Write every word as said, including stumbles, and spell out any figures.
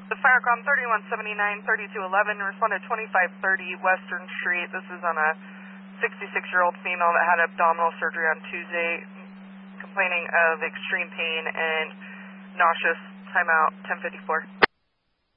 The Firecom thirty-one seventy-nine, thirty-two eleven responded twenty-five thirty Western Street. This is on a sixty-six-year-old female that had abdominal surgery on Tuesday, complaining of extreme pain and nauseous. Timeout ten fifty-four.